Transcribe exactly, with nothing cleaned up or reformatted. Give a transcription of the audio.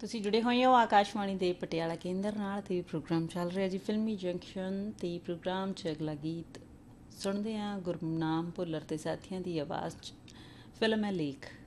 ਤੁਸੀਂ ਜੁੜੇ ਹੋਏ ਹੋ ਆਕਾਸ਼ਵਾਣੀ ਦੇ ਪਟਿਆਲਾ ਕੇਂਦਰ ਨਾਲ ਅਤੇ ਪ੍ਰੋਗਰਾਮ ਚੱਲ ਰਿਹਾ ਜੀ ਫਿਲਮੀ ਜੰਕਸ਼ਨ ਅਤੇ ਪ੍ਰੋਗਰਾਮ 'ਚ ਅਗਲਾ ਗੀਤ ਸੁਣਦੇ ਹਾਂ ਗੁਰਨਾਮ ਭੁੱਲਰ ਅਤੇ ਸਾਥੀਆਂ ਦੀ ਆਵਾਜ਼ 'ਚ। ਫਿਲਮ ਹੈ ਲੇਖ।